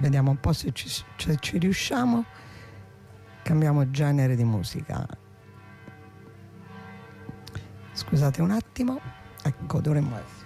vediamo un po' se ci riusciamo. Cambiamo genere di musica. Scusate un attimo, ecco, dovremmo essere